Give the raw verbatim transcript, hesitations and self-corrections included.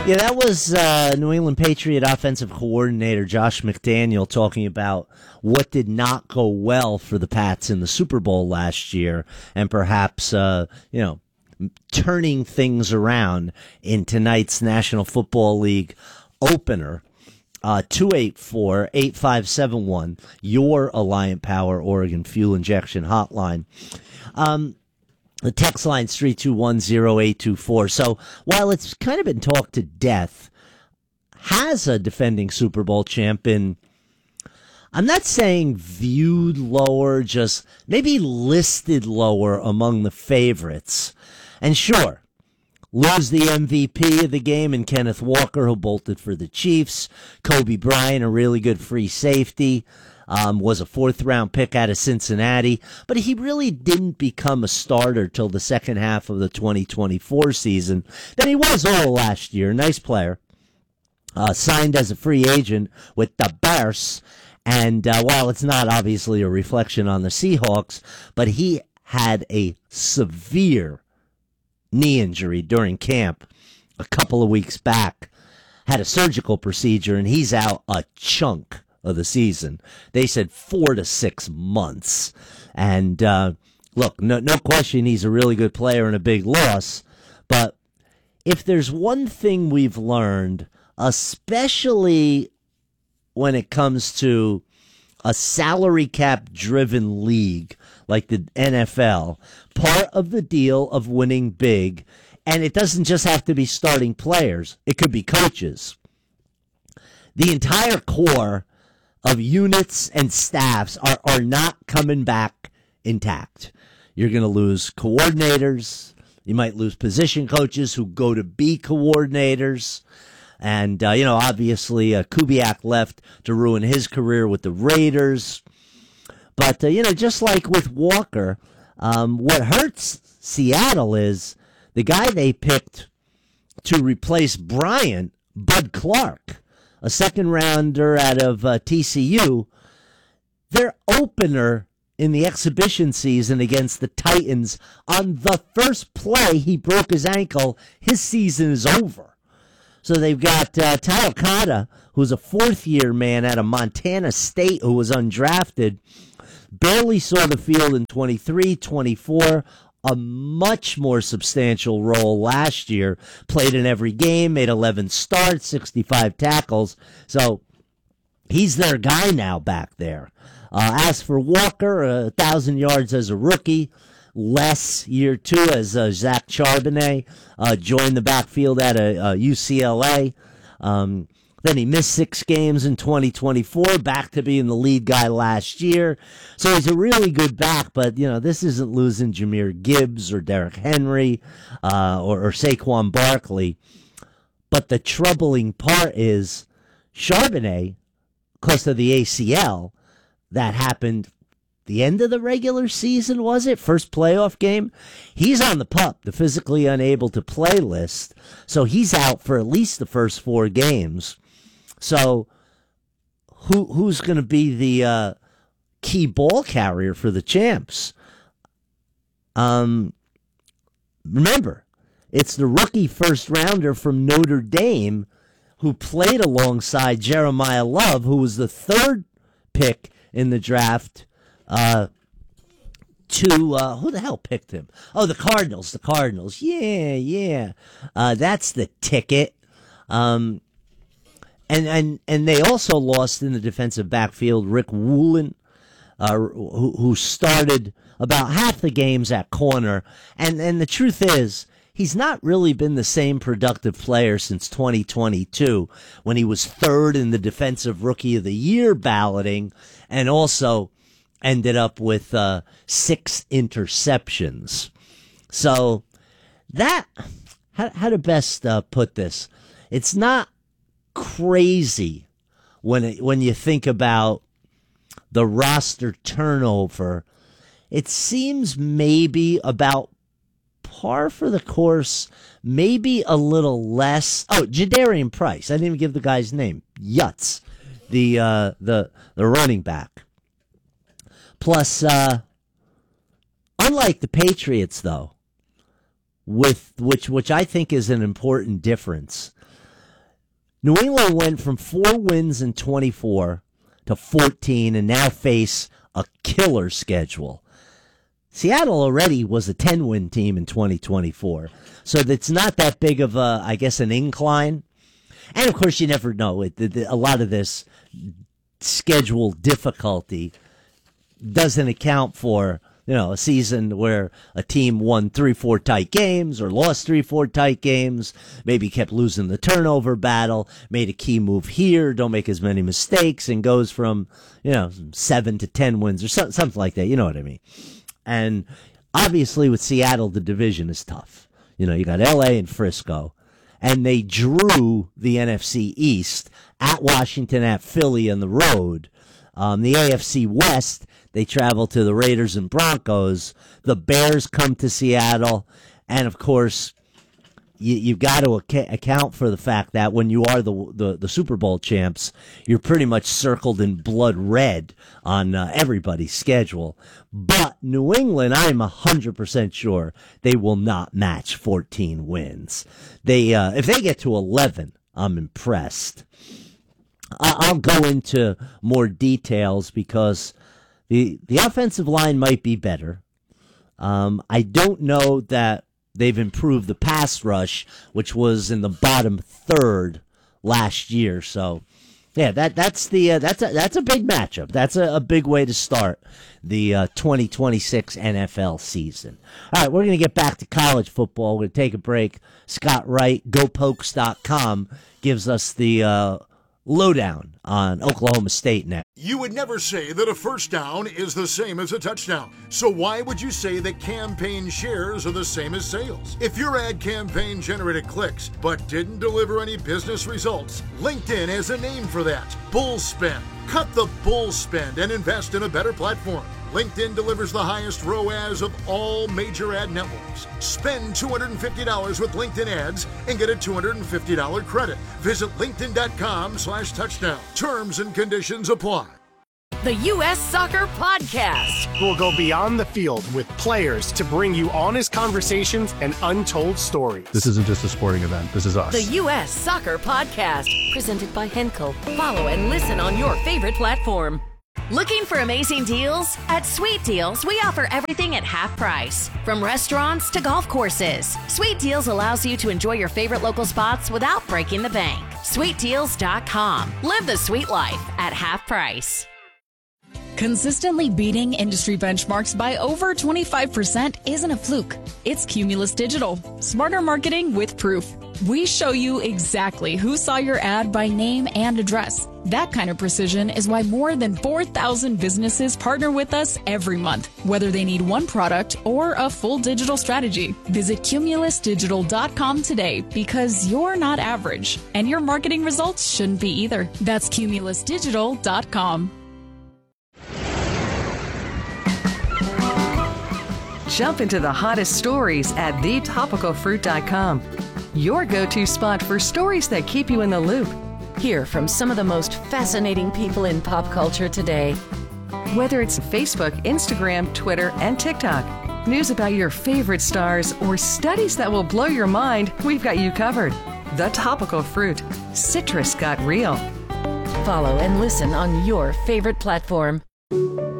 Yeah, that was uh, New England Patriot offensive coordinator Josh McDaniel talking about what did not go well for the Pats in the Super Bowl last year, and perhaps, uh, you know, turning things around in tonight's National Football League opener. Uh, two eight four, eight five seven one, your Alliant Power Oregon Fuel Injection Hotline. Um, The text line's three two one zero eight two four. So while it's kind of been talked to death, has a defending Super Bowl champ been, I'm not saying viewed lower, just maybe listed lower among the favorites? And sure, lose the M V P of the game in Kenneth Walker, who bolted for the Chiefs. Kobe Bryant, a really good free safety. Um, was a fourth-round pick out of Cincinnati, but he really didn't become a starter till the second half of the twenty twenty-four season. Then he was all last year. Nice player. Uh, signed as a free agent with the Bears, and uh, while it's not obviously a reflection on the Seahawks, but he had a severe knee injury during camp a couple of weeks back, had a surgical procedure, and he's out a chunk of the season. They said four to six months. And uh, look, no, no question he's a really good player and a big loss. But if there's one thing we've learned, especially when it comes to a salary cap driven league like the N F L, part of the deal of winning big, and it doesn't just have to be starting players, it could be coaches. The entire core of units and staffs are, are not coming back intact. You're going to lose coordinators. You might lose position coaches who go to be coordinators. And, uh, you know, obviously uh, Kubiak left to ruin his career with the Raiders. But, uh, you know, just like with Walker, um, what hurts Seattle is the guy they picked to replace Bryant, Bud Clark, a second rounder out of uh, T C U, their opener in the exhibition season against the Titans, on the first play he broke his ankle, his season is over. So they've got uh, Talakata, who's a fourth-year man out of Montana State who was undrafted, barely saw the field in twenty-three, twenty-four, a much more substantial role last year, played in every game, made eleven starts, sixty-five tackles. So he's their guy now back there. Uh, as for Walker, a thousand yards as a rookie, less year two as uh, Zach Charbonnet uh, joined the backfield at a, a U C L A. Um, Then he missed six games in twenty twenty-four, back to being the lead guy last year. So he's a really good back, but, you know, this isn't losing Jahmyr Gibbs or Derrick Henry uh, or, or Saquon Barkley. But the troubling part is Charbonnet, because of the A C L, that happened the end of the regular season, was it? First playoff game? He's on the PUP, the physically unable to play list. So he's out for at least the first four games. So who who's going to be the uh, key ball carrier for the champs? Um, remember, it's the rookie first rounder from Notre Dame who played alongside Jeremiah Love, who was the third pick in the draft. Uh, to uh, who the hell picked him? Oh, the Cardinals. The Cardinals. Yeah, yeah. Uh, that's the ticket. Um. And, and and they also lost in the defensive backfield Rick Woolen, uh, who, who started about half the games at corner. And, and the truth is, he's not really been the same productive player since twenty twenty-two, when he was third in the Defensive Rookie of the Year balloting and also ended up with uh, six interceptions. So that, how, how to best uh, put this? It's not crazy when it, when you think about the roster turnover. It seems maybe about par for the course, maybe a little less. Oh, Jadarian Price. I didn't even give the guy's name. Yutz, the uh, the the running back. Plus, uh, unlike the Patriots, though, with which which I think is an important difference. New England went from four wins in twenty-four to fourteen and now face a killer schedule. Seattle already was a ten-win team in twenty twenty-four, so it's not that big of a, I guess, an incline. And, of course, you never know. It, the, a lot of this schedule difficulty doesn't account for, you know, a season where a team won three, four tight games or lost three, four tight games, maybe kept losing the turnover battle, made a key move here, don't make as many mistakes, and goes from, you know, seven to ten wins or so, something like that. You know what I mean? And obviously with Seattle, the division is tough. You know, you got L A and Frisco, and they drew the N F C East at Washington, at Philly on the road. Um, the A F C West, they travel to the Raiders and Broncos. The Bears come to Seattle. And, of course, you, you've got to ac- account for the fact that when you are the, the, the Super Bowl champs, you're pretty much circled in blood red on uh, everybody's schedule. But New England, I'm one hundred percent sure they will not match fourteen wins. They uh, if they get to eleven, I'm impressed. I'll go into more details because the the offensive line might be better. Um, I don't know that they've improved the pass rush, which was in the bottom third last year. So, yeah, that that's the uh, that's a that's a big matchup. That's a, a big way to start the uh, twenty twenty-six N F L season. All right, we're going to get back to college football. We're going to take a break. Scott Wright, Go Pokes dot com, gives us the uh, lowdown on Oklahoma State next. You would never say that a first down is the same as a touchdown. So why would you say that campaign shares are the same as sales? If your ad campaign generated clicks but didn't deliver any business results, LinkedIn has a name for that. Bull spend. Cut the bull spend and invest in a better platform. LinkedIn delivers the highest R O A S of all major ad networks. Spend two hundred fifty dollars with LinkedIn ads and get a two hundred fifty dollars credit. Visit linkedin.com slash touchdown. Terms and conditions apply. The U S Soccer Podcast. We'll go beyond the field with players to bring you honest conversations and untold stories. This isn't just a sporting event. This is us. The U S Soccer Podcast. Presented by Henkel. Follow and listen on your favorite platform. Looking for amazing deals? At Sweet Deals, we offer everything at half price. From restaurants to golf courses. Sweet Deals allows you to enjoy your favorite local spots without breaking the bank. sweet deals dot com. Live the sweet life at half price. Consistently beating industry benchmarks by over twenty-five percent isn't a fluke. It's Cumulus Digital. Smarter marketing with proof. We show you exactly who saw your ad by name and address. That kind of precision is why more than four thousand businesses partner with us every month, whether they need one product or a full digital strategy. Visit cumulus digital dot com today because you're not average, and your marketing results shouldn't be either. That's cumulus digital dot com. Jump into the hottest stories at the topical fruit dot com. Your go-to spot for stories that keep you in the loop. Hear from some of the most fascinating people in pop culture today. Whether it's Facebook, Instagram, Twitter, and TikTok, news about your favorite stars, or studies that will blow your mind, we've got you covered. The Topical Fruit. Citrus got real. Follow and listen on your favorite platform.